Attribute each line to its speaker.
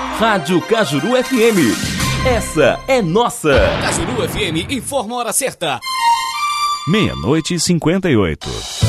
Speaker 1: Rádio Cajuru FM. Essa é nossa.
Speaker 2: Cajuru FM informa a hora certa.
Speaker 3: 00:58.